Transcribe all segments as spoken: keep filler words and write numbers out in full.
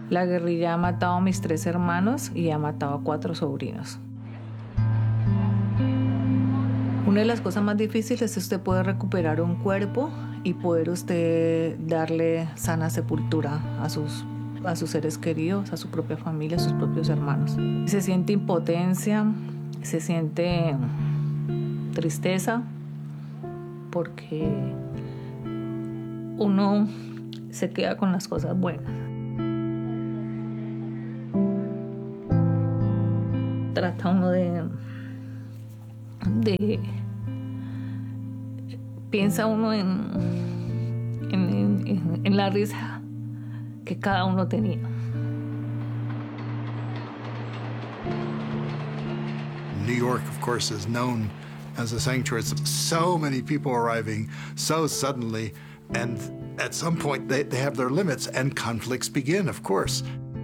La guerrilla ha matado a mis tres hermanos y ha matado a cuatro sobrinos. Una de las cosas más difíciles es usted poder recuperar un cuerpo y poder usted darle sana sepultura a sus, a sus seres queridos, a su propia familia, a sus propios hermanos. Se siente impotencia, se siente tristeza, porque uno se queda con las cosas buenas. Trata uno de, de piensa uno en, en, en, en la risa que cada uno tenía. New York, of course, is known as a sanctuary. It's so many people arriving so suddenly, and at some point they, they have their limits, and conflicts begin, of course.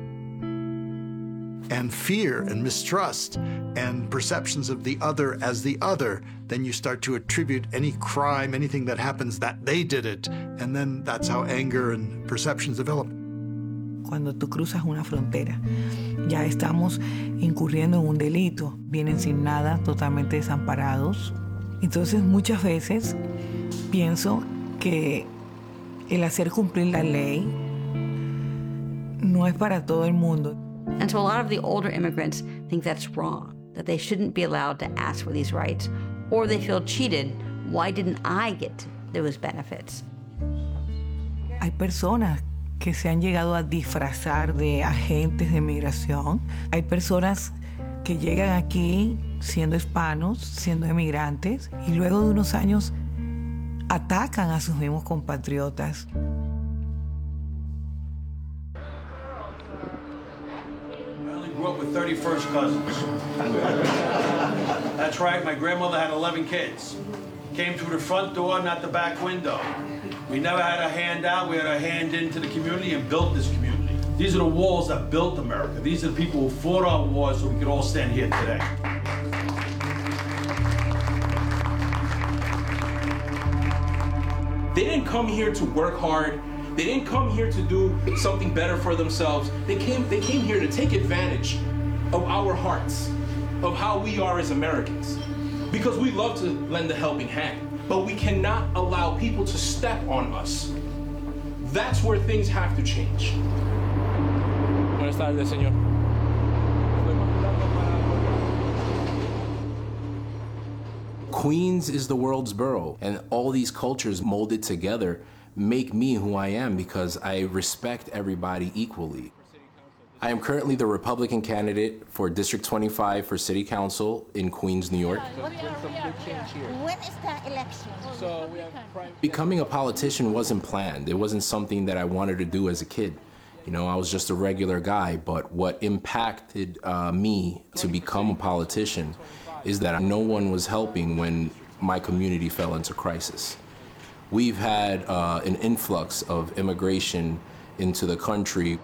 And fear and mistrust and perceptions of the other as the other, then you start to attribute any crime, anything that happens, that they did it, and then that's how anger and perceptions develop. Cuando tú cruzas una frontera, ya estamos incurriendo en un delito, vienen sin nada, totalmente desamparados. Entonces muchas veces pienso que el hacer cumplir la ley no es para todo el mundo. And so a lot of the older immigrants think that's wrong, that they shouldn't be allowed to ask for these rights, or they feel cheated. Why didn't I get those benefits? Hay personas que se han llegado a disfrazar de agentes de migración. Hay personas que llegan aquí siendo hispanos, siendo emigrantes, y luego de unos años atacan a sus mismos compatriotas. Grew up with thirty-first cousins. That's right, my grandmother had eleven kids. Came through the front door, not the back window. We never had a hand out, we had a hand into the community and built this community. These are the walls that built America. These are the people who fought our wars so we could all stand here today. They didn't come here to work hard. They didn't come here to do something better for themselves. They came, they came here to take advantage of our hearts, of how we are as Americans. Because we love to lend a helping hand, but we cannot allow people to step on us. That's where things have to change. Buenas tardes, señor. Queens is the world's borough, and all these cultures molded together make me who I am because I respect everybody equally. I am currently the Republican candidate for District twenty-five for City Council in Queens, New York. When is the election? Becoming a politician wasn't planned. It wasn't something that I wanted to do as a kid. You know, I was just a regular guy, but what impacted uh, me to become a politician is that no one was helping when my community fell into crisis. We've had uh, an influx of immigration into the country.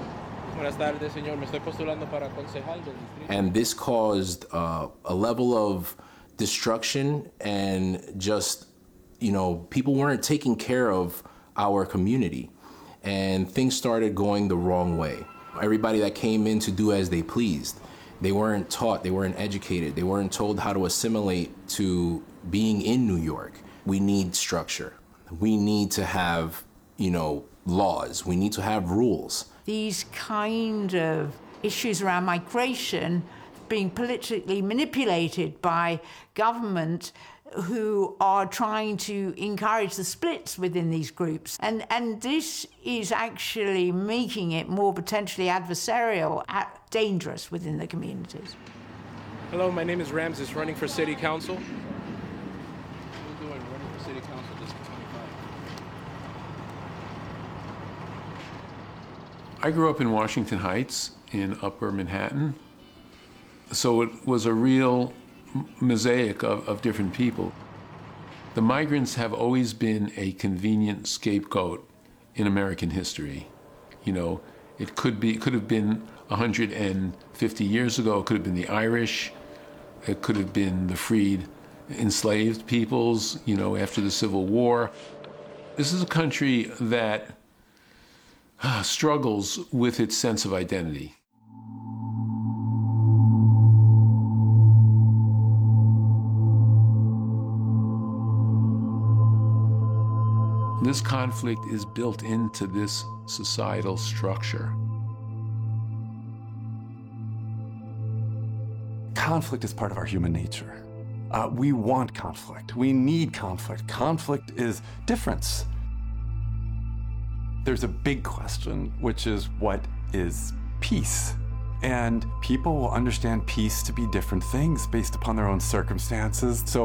And this caused uh, a level of destruction and just, you know, people weren't taking care of our community. And things started going the wrong way. Everybody that came in to do as they pleased, they weren't taught, they weren't educated, they weren't told how to assimilate to being in New York. We need structure. We need to have, you know, laws. We need to have rules. These kind of issues around migration being politically manipulated by government who are trying to encourage the splits within these groups. And, and this is actually making it more potentially adversarial, dangerous within the communities. Hello, my name is Ramses, running for City Council. What are you doing running for City Council District twenty-five? I grew up in Washington Heights in Upper Manhattan. So it was a real mosaic of, of different people. The migrants have always been a convenient scapegoat in American history. You know, it could be, it could have been one hundred fifty years ago, it could have been the Irish, it could have been the freed enslaved peoples, you know, after the Civil War. This is a country that uh, struggles with its sense of identity. This conflict is built into this societal structure. Conflict is part of our human nature. Uh, we want conflict. We need conflict. Conflict is difference. There's a big question, which is, what is peace? And people will understand peace to be different things based upon their own circumstances. So